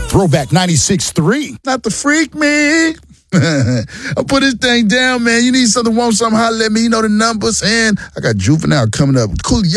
Throwback 96.3. Not to freak me. I put this thing down, man. You need something, want something, holler at me. You know the numbers. And I got Juvenile coming up. Coolio.